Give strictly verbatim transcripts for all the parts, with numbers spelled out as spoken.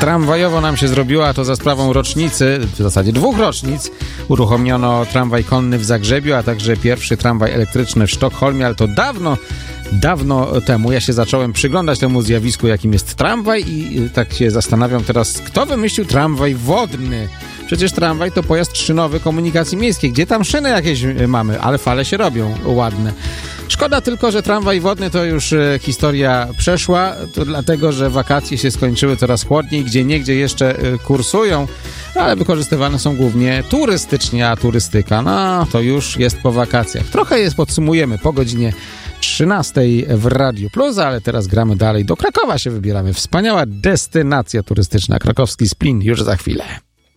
tramwajowo nam się zrobiło, a to za sprawą rocznicy, w zasadzie dwóch rocznic. Uruchomiono tramwaj konny w Zagrzebiu, a także pierwszy tramwaj elektryczny w Sztokholmie, ale to dawno, dawno temu. Ja się zacząłem przyglądać temu zjawisku, jakim jest tramwaj i tak się zastanawiam teraz, kto wymyślił tramwaj wodny? Przecież tramwaj to pojazd szynowy komunikacji miejskiej. Gdzie tam szyny jakieś mamy? Ale fale się robią ładne. Szkoda tylko, że tramwaj wodny to już e, historia przeszła, to dlatego, że wakacje się skończyły coraz chłodniej, gdzie niegdzie jeszcze e, kursują, ale wykorzystywane są głównie turystycznie, a turystyka, no to już jest po wakacjach. Trochę jest podsumujemy po godzinie trzynastej w Radiu Plus, ale teraz gramy dalej. Do Krakowa się wybieramy. Wspaniała destynacja turystyczna. Krakowski Splin już za chwilę.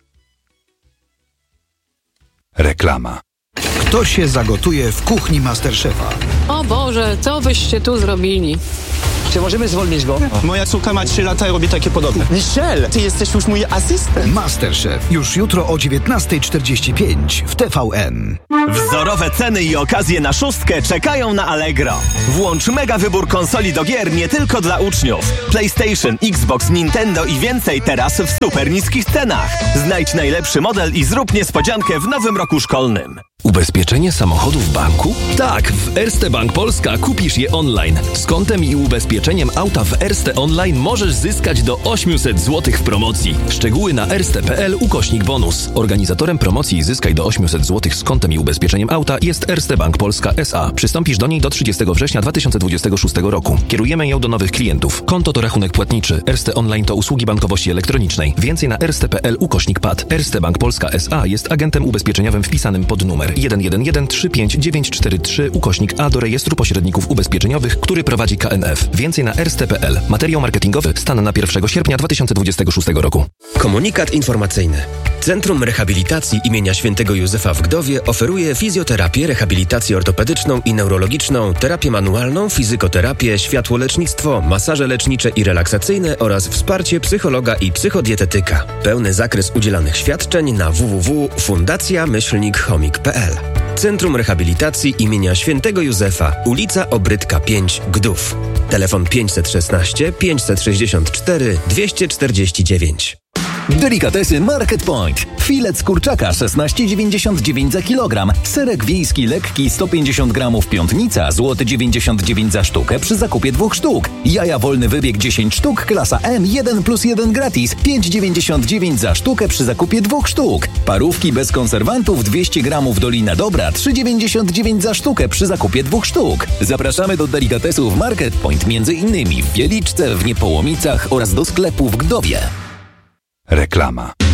Reklama. Kto się zagotuje w kuchni Masterchefa? O Boże, co wyście tu zrobili? Czy możemy zwolnić go? Moja córka ma trzy lata i robi takie podobne. Michel, Ty jesteś już mój asystent. Masterchef. Już jutro o dziewiętnasta czterdzieści pięć w T V N. Wzorowe ceny i okazje na szóstkę czekają na Allegro. Włącz mega wybór konsoli do gier nie tylko dla uczniów. PlayStation, Xbox, Nintendo i więcej teraz w super niskich cenach. Znajdź najlepszy model i zrób niespodziankę w nowym roku szkolnym. Ubezpieczenie samochodu w banku? Tak, w Erste Bank Polska kupisz je online. Z kontem i ubezpieczeniem auta w Erste Online możesz zyskać do osiemset złotych w promocji. Szczegóły na erste.pl ukośnik bonus. Organizatorem promocji Zyskaj do osiemset złotych z kontem i ubezpieczeniem auta jest Erste Bank Polska S A. Przystąpisz do niej do trzydziestego września dwa tysiące dwudziestego szóstego roku. Kierujemy ją do nowych klientów. Konto to rachunek płatniczy. Erste Online to usługi bankowości elektronicznej. Więcej na erste.pl ukośnik P A D. Erste Bank Polska S A jest agentem ubezpieczeniowym wpisanym pod numer jeden jeden jeden trzy pięć dziewięć cztery trzy ukośnik A do rejestru pośredników ubezpieczeniowych, który prowadzi K N F. Więcej na erste.pl. Materiał marketingowy stan na pierwszego sierpnia dwa tysiące dwudziestego szóstego roku. Komunikat informacyjny. Centrum Rehabilitacji imienia Świętego Józefa w Gdowie oferuje fizjoterapię, rehabilitację ortopedyczną i neurologiczną, terapię manualną, fizykoterapię, światłolecznictwo, masaże lecznicze i relaksacyjne oraz wsparcie psychologa i psychodietetyka. Pełny zakres udzielanych świadczeń na w w w kropka fundacja myślnik chomik kropka p l. Centrum Rehabilitacji imienia Świętego Józefa, ulica Obrytka pięć, Gdów. Telefon pięćset szesnaście pięćset sześćdziesiąt cztery dwieście czterdzieści dziewięć. Delikatesy Market Point. Filet z kurczaka szesnaście dziewięćdziesiąt dziewięć za kilogram. Serek wiejski lekki sto pięćdziesiąt gramów piątnica, złoty dziewięćdziesiąt dziewięć za sztukę przy zakupie dwóch sztuk. Jaja wolny wybieg dziesięć sztuk, klasa M, jeden plus jeden gratis, pięć dziewięćdziesiąt dziewięć za sztukę przy zakupie dwóch sztuk. Parówki bez konserwantów dwieście gramów Dolina Dobra, trzy dziewięćdziesiąt dziewięć za sztukę przy zakupie dwóch sztuk. Zapraszamy do delikatesów Market Point, między innymi w Wieliczce, w Niepołomicach oraz do sklepu w Gdowie. Reklama.